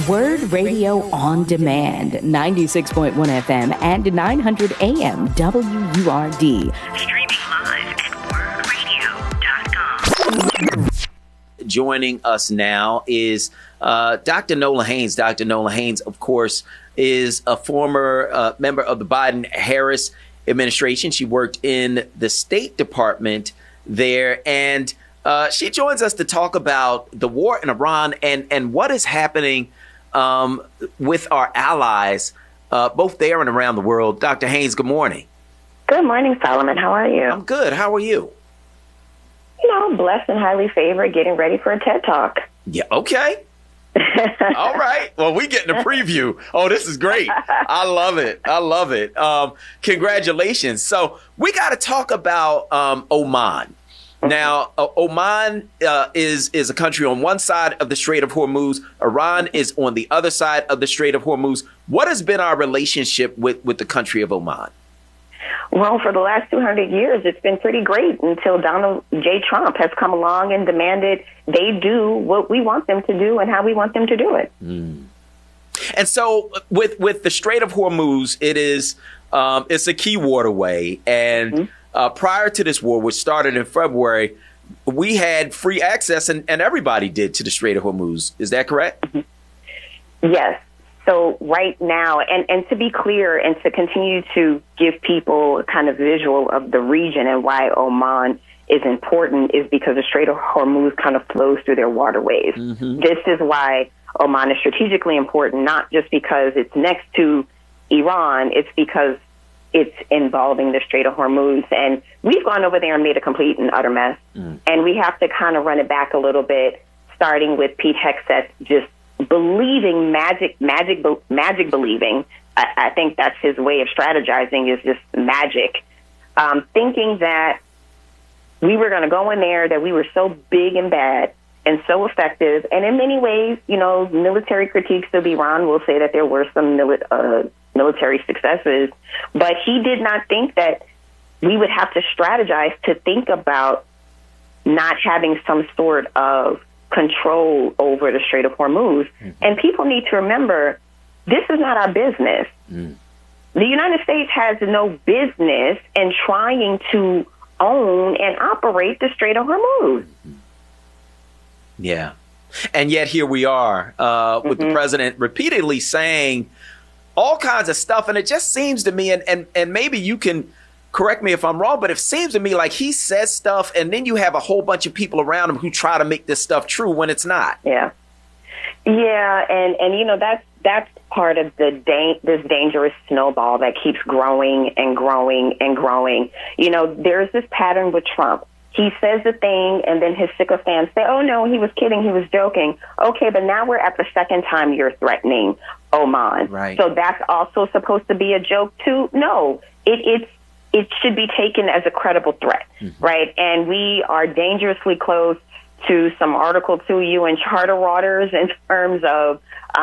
Word Radio on Demand, 96.1 FM and 900 AM WURD. Streaming live at wurdradio.com. Joining us now is Dr. Nola Haynes. Dr. Nola Haynes, of course, is a former member of the Biden-Harris administration. She worked in the State Department there, and she joins us to talk about the war in Iran and what is happening with our allies, both there and around the world. Dr. Haynes, good morning. Good morning, Solomon. How are you? I'm good. How are you? Blessed and highly favored, getting ready for a TED Talk. Yeah, okay. All right. Well, we getting a preview. Oh, this is great. I love it. I love it. Congratulations. So we got to talk about Oman. Now, Oman is a country on one side of the Strait of Hormuz. Iran is on the other side of the Strait of Hormuz. What has been our relationship with the country of Oman? Well, for the last 200 years, it's been pretty great until Donald J. Trump has come along and demanded they do what we want them to do and how we want them to do it. Mm. And so with the Strait of Hormuz, it's a key waterway. And prior to this war, which started in February, we had free access, and everybody did, to the Strait of Hormuz. Is that correct? Yes. So right now, and to be clear, and to continue to give people a kind of visual of the region and why Oman is important, is because the Strait of Hormuz kind of flows through their waterways. Mm-hmm. This is why Oman is strategically important, not just because it's next to Iran, it's because it's involving the Strait of Hormuz. And we've gone over there and made a complete and utter mess. And we have to kind of run it back a little bit, starting with Pete Hegseth just believing magic believing. I think that's his way of strategizing, is just magic. Thinking that we were going to go in there, that we were so big and bad and so effective. And in many ways, military critiques of Iran will say that there were some military successes, but he did not think that we would have to strategize to think about not having some sort of control over the Strait of Hormuz. And people need to remember, this is not our business. The United States has no business in trying to own and operate the Strait of Hormuz. Yeah. And yet here we are with the president repeatedly saying all kinds of stuff. And it just seems to me, and maybe you can correct me if I'm wrong, but it seems to me like he says stuff and then you have a whole bunch of people around him who try to make this stuff true when it's not. Yeah. And that's part of this dangerous snowball that keeps growing and growing and growing. There's this pattern with Trump. He says the thing, and then his sycophants say, oh, no, he was kidding, he was joking. Okay, but now we're at the second time you're threatening Oman. Right. So that's also supposed to be a joke, too? No, it should be taken as a credible threat, right? And we are dangerously close to some Article 2 UN Charter waters in terms of,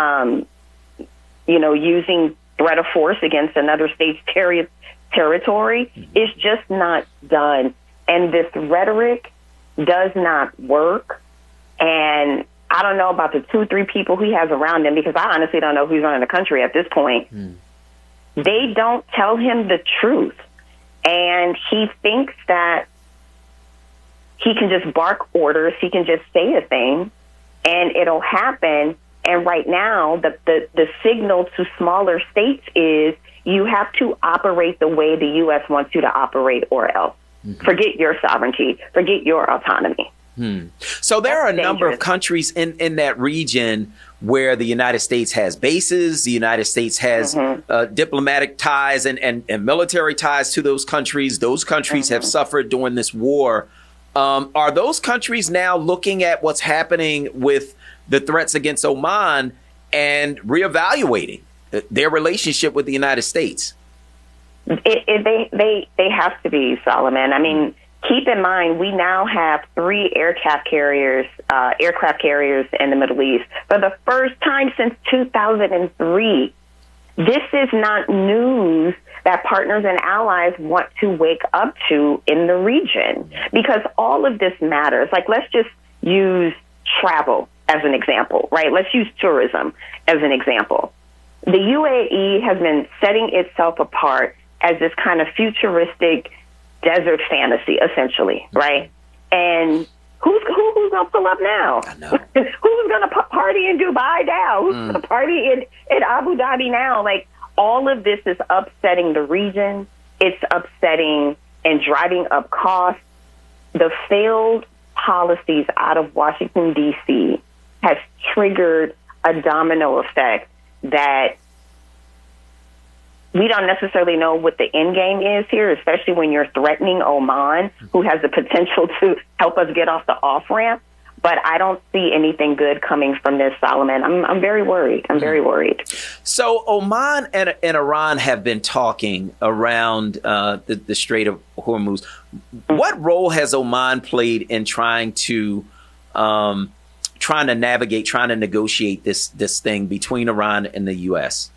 using threat of force against another state's territory. Is just not done. And this rhetoric does not work. And I don't know about the 2-3 people he has around him, because I honestly don't know who's running the country at this point. They don't tell him the truth. And he thinks that he can just bark orders, he can just say a thing, and it'll happen. And right now, the signal to smaller states is you have to operate the way the U.S. wants you to operate, or else. Forget your sovereignty. Forget your autonomy. So there are a number of countries in that region where the United States has bases. The United States has diplomatic ties and military ties to those countries. Those countries have suffered during this war. Are those countries now looking at what's happening with the threats against Oman and reevaluating their relationship with the United States? They have to be, Solomon. I mean, keep in mind, we now have 3 aircraft carriers in the Middle East for the first time since 2003. This is not news that partners and allies want to wake up to in the region, because all of this matters. Like, let's just use travel as an example, right? Let's use tourism as an example. The UAE has been setting itself apart as this kind of futuristic desert fantasy, essentially, right? And who's going to pull up now? I know. Who's going to party in Dubai now? Who's going to party in Abu Dhabi now? Like, all of this is upsetting the region. It's upsetting and driving up costs. The failed policies out of Washington, D.C. has triggered a domino effect that we don't necessarily know what the end game is here, especially when you're threatening Oman, who has the potential to help us get off the off-ramp. But I don't see anything good coming from this, Solomon. I'm very worried. I'm very worried. So Oman and Iran have been talking around the Strait of Hormuz. What role has Oman played in trying to navigate, trying to negotiate this thing between Iran and the U.S.?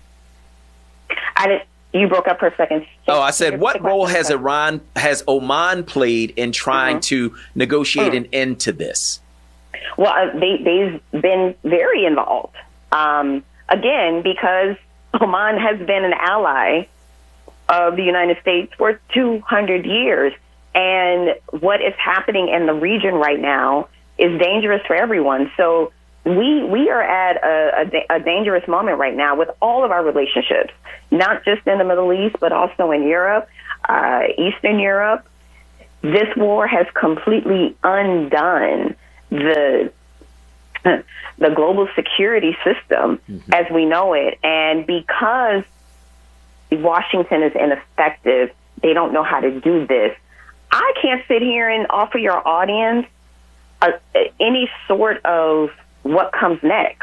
You broke up for a second. Oh, I said, what role has Oman played in trying to negotiate an end to this? Well, they've been very involved. Again, because Oman has been an ally of the United States for 200 years. And what is happening in the region right now is dangerous for everyone. So we are at a dangerous moment right now with all of our relationships, not just in the Middle East, but also in Europe, Eastern Europe. This war has completely undone the global security system as we know it. And because Washington is ineffective, they don't know how to do this. I can't sit here and offer your audience any sort of what comes next.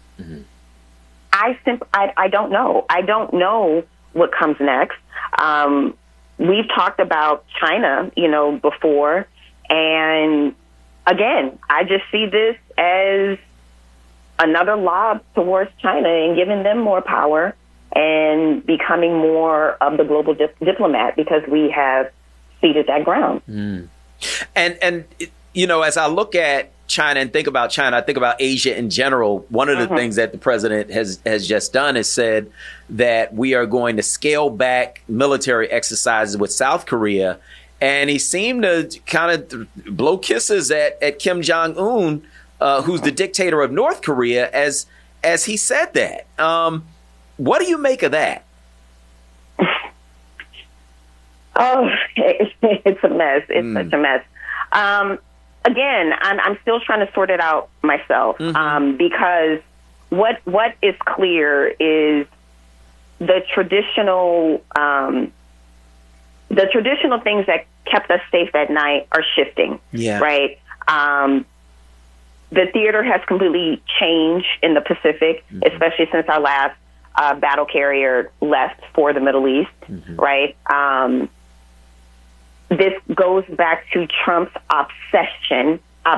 I don't know. I don't know what comes next. We've talked about China, before. And again, I just see this as another lob towards China and giving them more power and becoming more of the global diplomat because we have ceded that ground. And as I look at China and think about China, I think about Asia in general. One of the things that the president has just done is said that we are going to scale back military exercises with South Korea. And he seemed to kind of blow kisses at Kim Jong-un, who's the dictator of North Korea, as he said that. What do you make of that? Oh, it's a mess. It's such a mess. Again, I'm still trying to sort it out myself, because what is clear is the traditional things that kept us safe at night are shifting. Yeah. Right. The theater has completely changed in the Pacific, especially since our last battle carrier left for the Middle East. Right. This goes back to Trump's obsession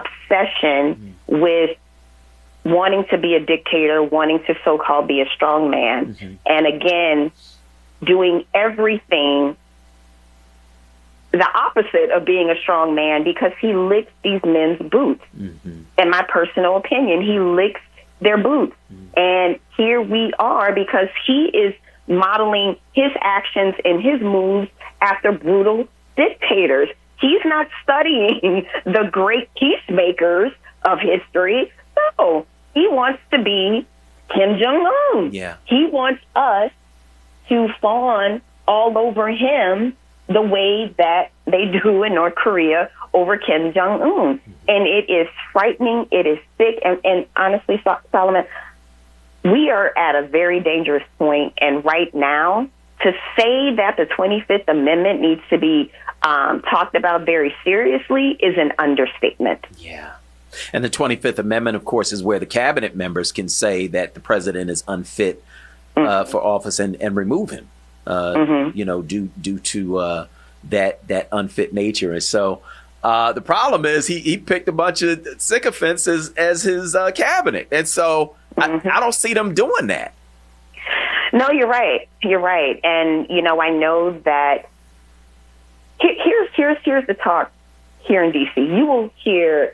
with wanting to be a dictator, wanting to so-called be a strong man, and again, doing everything the opposite of being a strong man because he licks these men's boots. In my personal opinion, he licks their boots. And here we are because he is modeling his actions and his moves after brutal dictators. He's not studying the great peacemakers of history. No, he wants to be Kim Jong-un. Yeah. He wants us to fawn all over him the way that they do in North Korea over Kim Jong-un. And it is frightening. It is sick. And honestly, Solomon, we are at a very dangerous point. And right now, to say that the 25th Amendment needs to be talked about very seriously is an understatement. Yeah. And the 25th Amendment, of course, is where the cabinet members can say that the president is unfit for office and remove him, due to that unfit nature. And so the problem is he picked a bunch of sycophants as his cabinet. And so I don't see them doing that. No, you're right. You're right. And, I know that here's the talk here in D.C. You will hear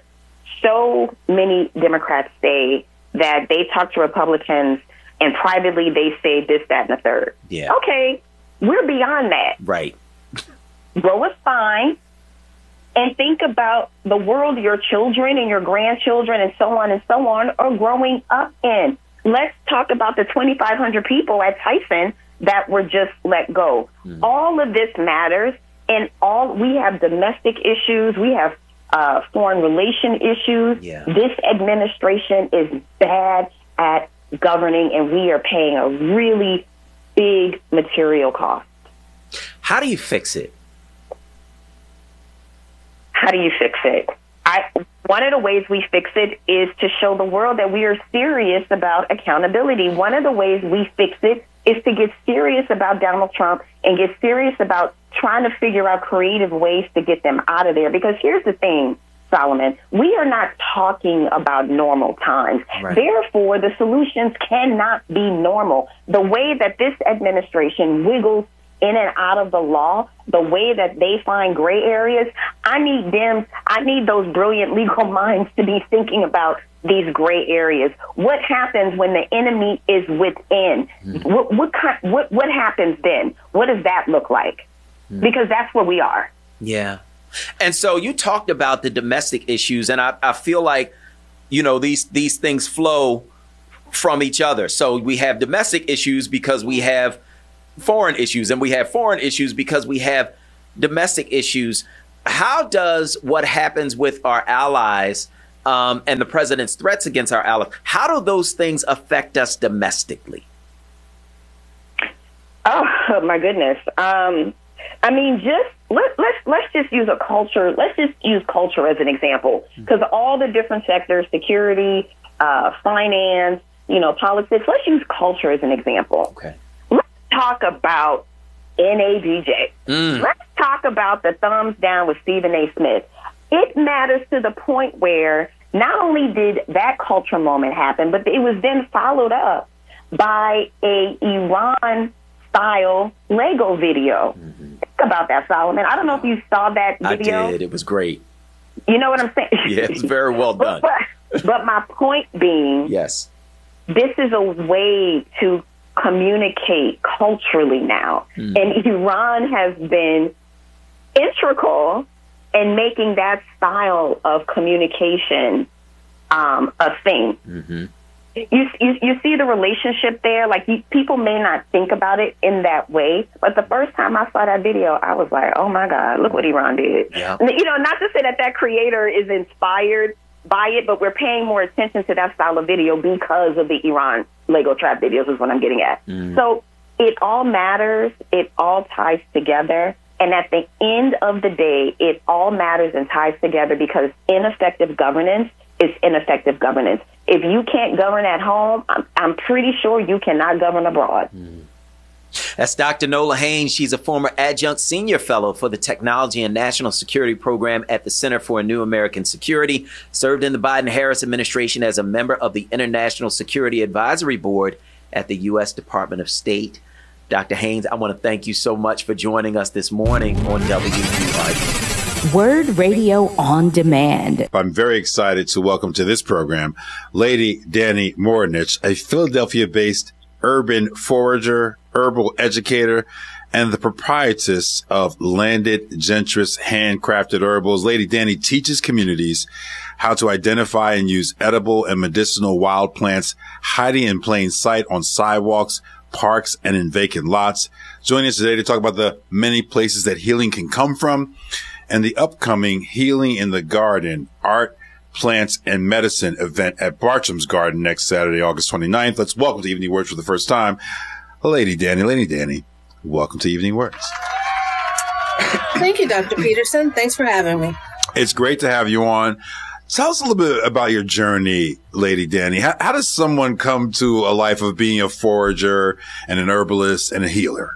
so many Democrats say that they talk to Republicans and privately they say this, that, and the third. Yeah. Okay, we're beyond that. Right. Grow a spine and think about the world your children and your grandchildren and so on are growing up in. Let's talk about the 2,500 people at Tyson that were just let go. All of this matters, and we have domestic issues. We have foreign relation issues. Yeah. This administration is bad at governing, and we are paying a really big material cost. How do you fix it? How do you fix it? One of the ways we fix it is to show the world that we are serious about accountability. One of the ways we fix it is to get serious about Donald Trump and get serious about trying to figure out creative ways to get them out of there. Because here's the thing, Solomon, we are not talking about normal times. Right. Therefore, the solutions cannot be normal. The way that this administration wiggles in and out of the law, the way that they find gray areas, I need those brilliant legal minds to be thinking about these gray areas. What happens when the enemy is within? What happens then? What does that look like? Because that's where we are. Yeah. And so you talked about the domestic issues, and I feel like, these things flow from each other. So we have domestic issues because we have foreign issues, and we have foreign issues because we have domestic issues. How does what happens with our allies and the president's threats against our allies, how do those things affect us domestically? Oh, my goodness. Let's just use a culture. Let's just use culture as an example, because all the different sectors, security, finance, politics, let's use culture as an example. Okay. Let's talk about NABJ. Let's talk about the thumbs down with Stephen A. Smith. It matters to the point where not only did that culture moment happen, but it was then followed up by a Iran-style Lego video. Think about that, Solomon. I don't know if you saw that video. I did. It was great. You know what I'm saying? Yeah, it's very well done. But my point being, yes, this is a way to communicate culturally now. And Iran has been integral in making that style of communication a thing. You see the relationship there? Like, people may not think about it in that way, but the first time I saw that video, I was like, oh my God, look what Iran did. Yeah. Not to say that creator is inspired by it, but we're paying more attention to that style of video because of the Iran Lego trap videos is what I'm getting at. So it all matters. It all ties together. And at the end of the day, it all matters and ties together, because ineffective governance is ineffective governance. If you can't govern at home, I'm pretty sure you cannot govern abroad. That's Dr. Nola Haynes. She's a former adjunct senior fellow for the Technology and National Security Program at the Center for a New American Security, served in the Biden-Harris administration as a member of the International Security Advisory Board at the U.S. Department of State. Dr. Haynes, I want to thank you so much for joining us this morning on WURD. Word Radio on Demand. I'm very excited to welcome to this program Lady Danny Morinich, a Philadelphia-based urban forager, herbal educator, and the proprietress of Landed Gentris Handcrafted Herbals. Lady Danny teaches communities how to identify and use edible and medicinal wild plants hiding in plain sight on sidewalks, parks, and in vacant lots. Joining us today to talk about the many places that healing can come from and the upcoming Healing in the Garden Art, Plants, and Medicine event at Bartram's Garden next Saturday, August 29th. Let's welcome to Evening Words for the first time, Lady Danny, welcome to Evening Words. Thank you, Dr. Peterson. Thanks for having me. It's great to have you on. Tell us a little bit about your journey, Lady Danny. How does someone come to a life of being a forager and an herbalist and a healer?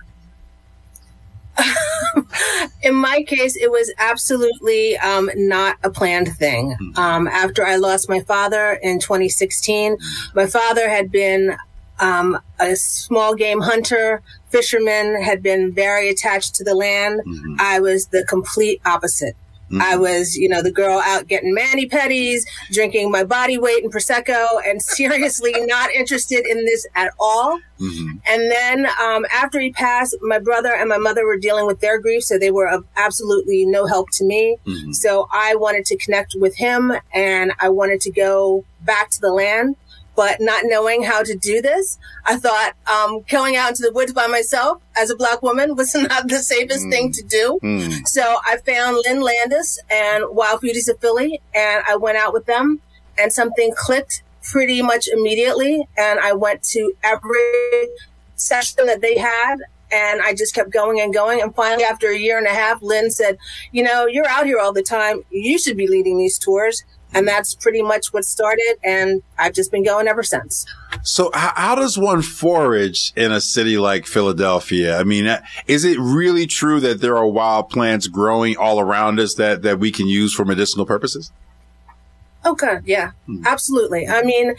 In my case, it was absolutely not a planned thing. After I lost my father in 2016, my father had been a small game hunter, fisherman, had been very attached to the land. I was the complete opposite. I was, the girl out getting mani-pedis, drinking my body weight in Prosecco, and seriously not interested in this at all. Mm-hmm. And then after he passed, my brother and my mother were dealing with their grief, so they were of absolutely no help to me. Mm-hmm. So I wanted to connect with him, and I wanted to go back to the land. But not knowing how to do this, I thought going out into the woods by myself as a Black woman was not the safest thing to do. So I found Lynn Landis and Wild Beauties of Philly, and I went out with them, and something clicked pretty much immediately. And I went to every session that they had, and I just kept going and going. And finally, after a year and a half, Lynn said, you're out here all the time. You should be leading these tours. And that's pretty much what started, and I've just been going ever since. So how does one forage in a city like Philadelphia? I mean, is it really true that there are wild plants growing all around us that we can use for medicinal purposes? Okay, yeah, absolutely. I mean,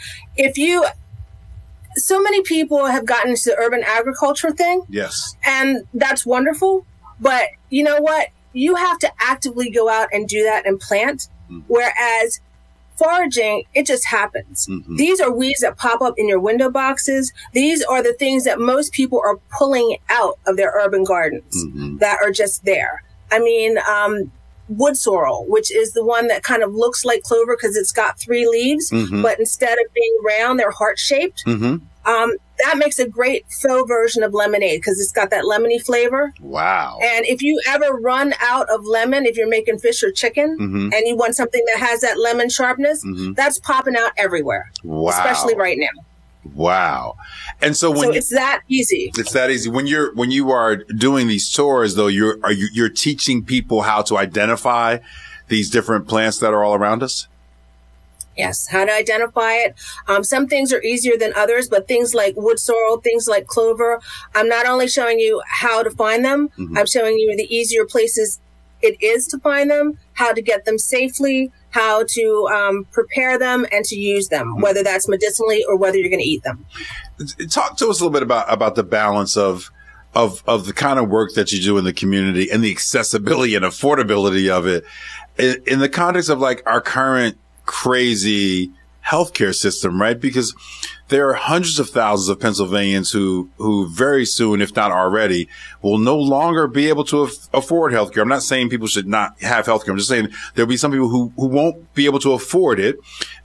so many people have gotten into the urban agriculture thing. Yes. And that's wonderful. But you know what? You have to actively go out and do that and plant. Whereas foraging, it just happens. Mm-hmm. These are weeds that pop up in your window boxes. These are the things that most people are pulling out of their urban gardens that are just there. I mean, wood sorrel, which is the one that kind of looks like clover because it's got 3 leaves, but instead of being round, they're heart-shaped. That makes a great faux version of lemonade because it's got that lemony flavor. Wow. And if you ever run out of lemon, if you're making fish or chicken and you want something that has that lemon sharpness, that's popping out everywhere. Wow. Especially right now. Wow. And so it's that easy. It's that easy. When you are doing these tours though, you're teaching people how to identify these different plants that are all around us? Yes, how to identify it. Some things are easier than others, but things like wood sorrel, things like clover, I'm not only showing you how to find them, I'm showing you the easier places it is to find them, how to get them safely, how to prepare them and to use them, whether that's medicinally or whether you're going to eat them. Talk to us a little bit about the balance of the kind of work that you do in the community and the accessibility and affordability of it in the context of like our current crazy healthcare system, right? Because there are hundreds of thousands of Pennsylvanians who very soon, if not already, will no longer be able to afford healthcare. I'm not saying people should not have healthcare. I'm just saying there'll be some people who won't be able to afford it.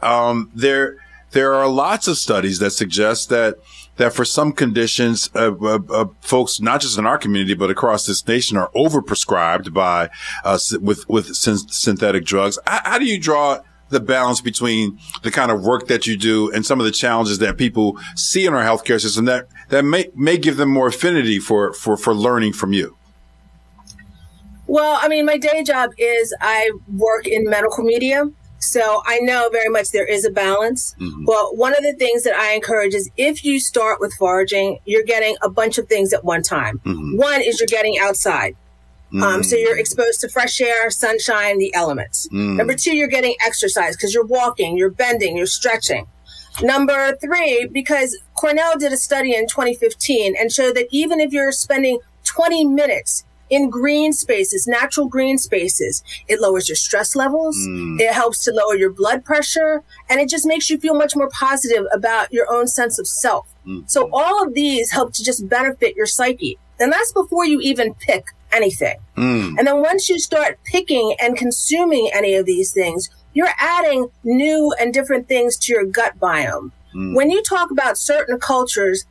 There are lots of studies that suggest that for some conditions, folks, not just in our community, but across this nation are overprescribed by, with synthetic drugs. How do you draw the balance between the kind of work that you do and some of the challenges that people see in our healthcare system that may give them more affinity for learning from you? Well, I mean, my day job is I work in medical media. So I know very much there is a balance. But one of the things that I encourage is if you start with foraging, you're getting a bunch of things at one time. One is you're getting outside. So you're exposed to fresh air, sunshine, the elements. Number 2, you're getting exercise because you're walking, you're bending, you're stretching. Number 3, because Cornell did a study in 2015 and showed that even if you're spending 20 minutes in green spaces, natural green spaces, it lowers your stress levels. It helps to lower your blood pressure, and it just makes you feel much more positive about your own sense of self. So all of these help to just benefit your psyche. And that's before you even pick anything. And then once you start picking and consuming any of these things, you're adding new and different things to your gut biome. When you talk about certain cultures,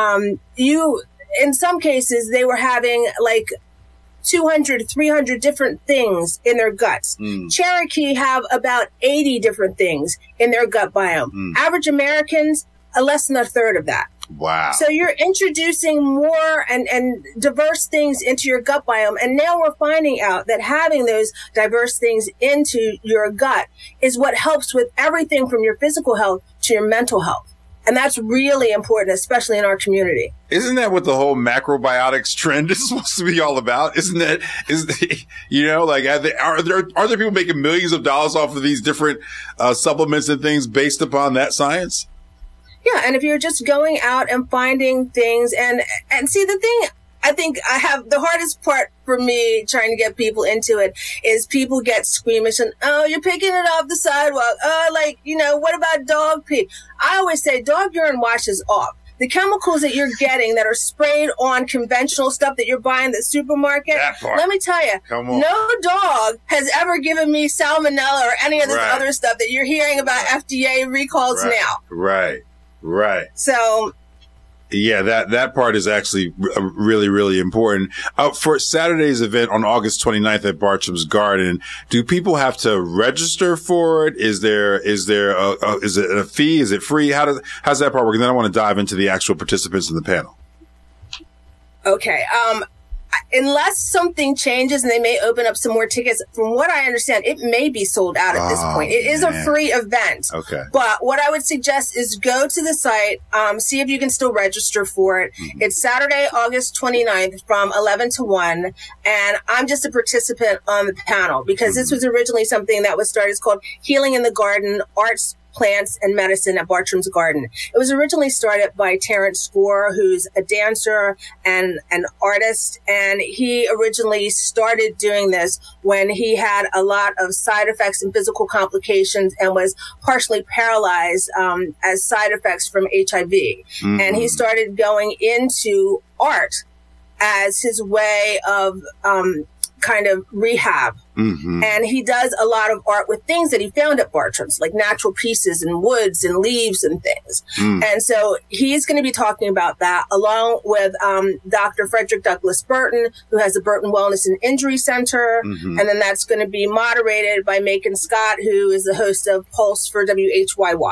in some cases, they were having like 200, 300 different things in their guts. Cherokee have about 80 different things in their gut biome. Average Americans, less than a third of that. Wow. So you're introducing more and diverse things into your gut biome. And now we're finding out that having those diverse things into your gut is what helps with everything from your physical health to your mental health. And that's really important, especially in our community. Isn't that what the whole macrobiotics trend is supposed to be all about? Are there people making millions of dollars off of these different supplements and things based upon that science? Yeah, and if you're just going out and finding things and see, the thing I think I have the hardest part for me trying to get people into it is people get squeamish and, oh, you're picking it off the sidewalk. Oh, like, what about dog pee? I always say dog urine washes off. The chemicals that you're getting that are sprayed on conventional stuff that you're buying at the supermarket, let me tell you, no dog has ever given me salmonella or any of this other stuff that you're hearing about FDA recalls now. Right. So... yeah, that part is actually really, really important. For Saturday's event on August 29th at Bartram's Garden, do people have to register for it? Is it a fee? Is it free? How's that part work? And then I want to dive into the actual participants in the panel. Okay. Unless something changes and they may open up some more tickets, from what I understand, it may be sold out at this point. It is a free event. Okay. But what I would suggest is go to the site, see if you can still register for it. Mm-hmm. It's Saturday, August 29th from 11 to 1. And I'm just a participant on the panel because this was originally something that was started. It's called Healing in the Garden, Arts, Plants and Medicine at Bartram's Garden. It was originally started by Terrence Gore, who's a dancer and an artist. And he originally started doing this when he had a lot of side effects and physical complications and was partially paralyzed as side effects from HIV. Mm-hmm. And he started going into art as his way of kind of rehab. Mm-hmm. And he does a lot of art with things that he found at Bartram's, like natural pieces and woods and leaves and things. Mm. And so he's going to be talking about that along with Dr. Frederick Douglass Burton, who has the Burton Wellness and Injury Center. Mm-hmm. And then that's going to be moderated by Macon Scott, who is the host of Pulse for WHYY.